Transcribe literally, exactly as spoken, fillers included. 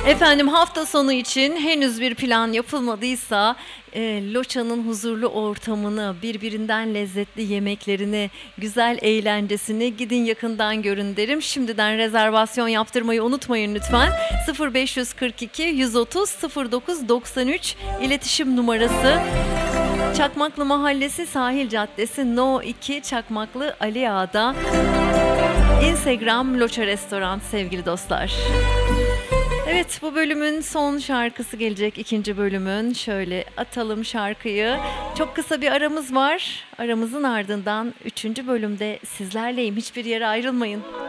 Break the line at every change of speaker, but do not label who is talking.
Efendim hafta sonu için henüz bir plan yapılmadıysa e, Loça'nın huzurlu ortamını, birbirinden lezzetli yemeklerini, güzel eğlencesini gidin yakından görün derim. Şimdiden rezervasyon yaptırmayı unutmayın lütfen. sıfır beş kırk iki yüz otuz sıfır dokuz doksan üç iletişim numarası. Çakmaklı Mahallesi Sahil Caddesi No iki Çakmaklı Ali Ağa'da. Instagram Loça Restoran sevgili dostlar. Evet, bu bölümün son şarkısı gelecek, ikinci bölümün. Şöyle atalım şarkıyı. Çok kısa bir aramız var. Aramızın ardından üçüncü bölümde sizlerleyim. Hiçbir yere ayrılmayın.